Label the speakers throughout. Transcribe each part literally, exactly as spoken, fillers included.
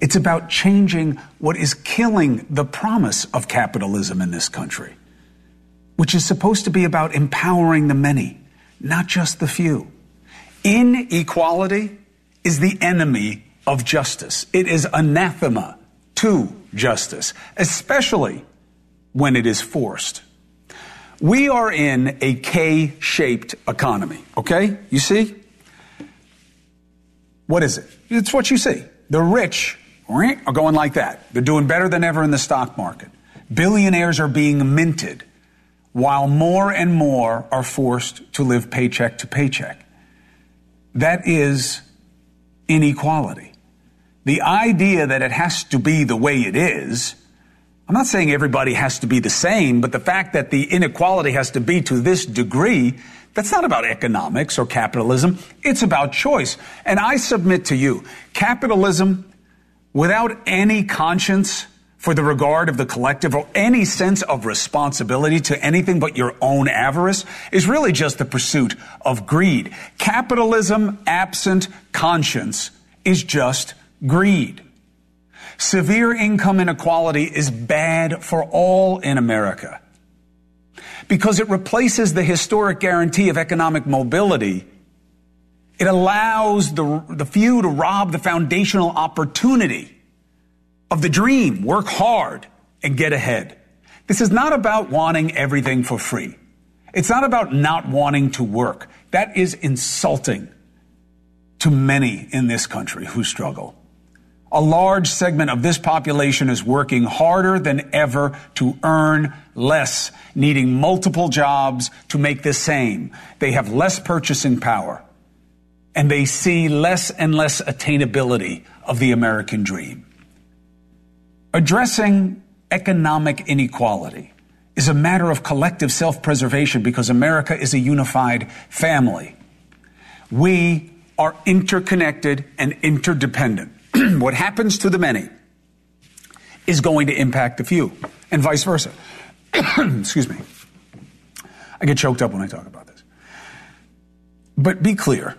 Speaker 1: It's about changing what is killing the promise of capitalism in this country, which is supposed to be about empowering the many, not just the few. Inequality is the enemy of justice. It is anathema to justice, especially when it is forced. We are in a K-shaped economy, okay? You see? What is it? It's what you see. The rich are going like that. They're doing better than ever in the stock market. Billionaires are being minted, while more and more are forced to live paycheck to paycheck. That is inequality. The idea that it has to be the way it is, I'm not saying everybody has to be the same, but the fact that the inequality has to be to this degree, that's not about economics or capitalism. It's about choice. And I submit to you, capitalism without any conscience for the regard of the collective or any sense of responsibility to anything but your own avarice is really just the pursuit of greed. Capitalism absent conscience is just greed. Severe income inequality is bad for all in America because it replaces the historic guarantee of economic mobility. It allows the, the few to rob the foundational opportunity of the dream, work hard, and get ahead. This is not about wanting everything for free. It's not about not wanting to work. That is insulting to many in this country who struggle. A large segment of this population is working harder than ever to earn less, needing multiple jobs to make the same. They have less purchasing power, and they see less and less attainability of the American dream. Addressing economic inequality is a matter of collective self-preservation because America is a unified family. We are interconnected and interdependent. What happens to the many is going to impact the few, and vice versa. Excuse me. I get choked up when I talk about this. But be clear.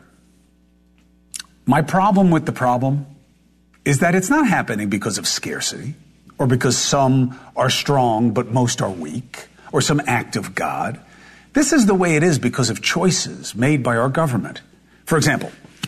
Speaker 1: My problem with the problem is that it's not happening because of scarcity or because some are strong but most are weak or some act of God. This is the way it is because of choices made by our government. For example,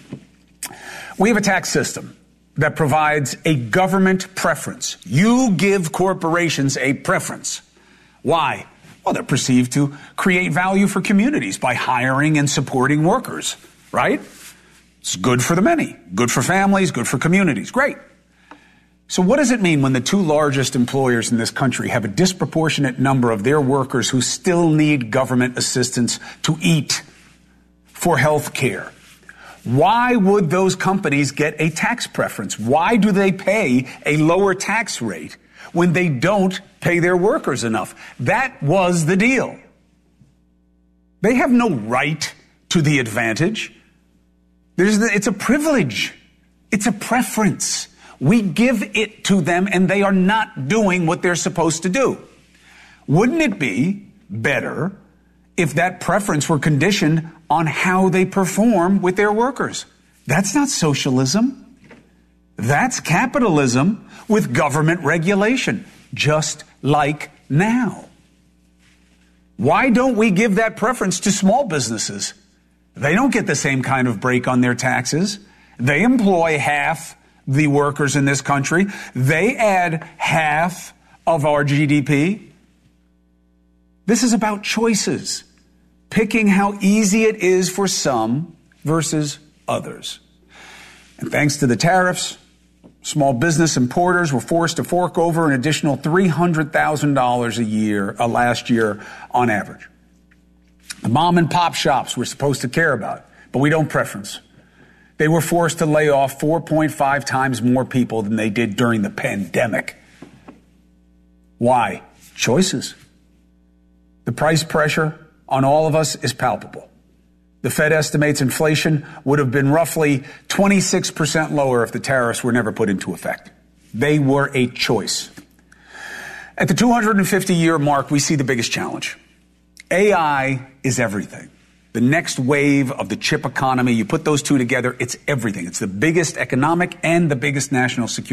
Speaker 1: we have a tax system that provides a government preference. You give corporations a preference. Why? Well, they're perceived to create value for communities by hiring and supporting workers, right? It's good for the many, good for families, good for communities. Great. So what does it mean when the two largest employers in this country have a disproportionate number of their workers who still need government assistance to eat, for health care? Why would those companies get a tax preference? Why do they pay a lower tax rate when they don't pay their workers enough? That was the deal. They have no right to the advantage. There's the, it's a privilege. It's a preference. We give it to them and they are not doing what they're supposed to do. Wouldn't it be better if that preference were conditioned on how they perform with their workers? That's not socialism. That's capitalism with government regulation, just like now. Why don't we give that preference to small businesses? They don't get the same kind of break on their taxes. They employ half the workers in this country. They add half of our G D P. This is about choices, picking how easy it is for some versus others. And thanks to the tariffs, small business importers were forced to fork over an additional three hundred thousand dollars a year, uh, last year on average. The mom and pop shops we're supposed to care about, but we don't preference. They were forced to lay off four point five times more people than they did during the pandemic. Why? Choices. The price pressure on all of us is palpable. The Fed estimates inflation would have been roughly twenty-six percent lower if the tariffs were never put into effect. They were a choice. At the two hundred fifty year mark, we see the biggest challenge. A I is everything. The next wave of the chip economy, you put those two together, it's everything. It's the biggest economic and the biggest national security